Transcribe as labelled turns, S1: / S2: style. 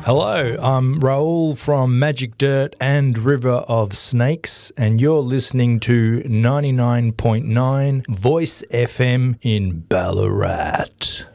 S1: Hello, I'm Raoul from Magic Dirt and River of Snakes, and you're listening to 99.9 Voice FM in Ballarat.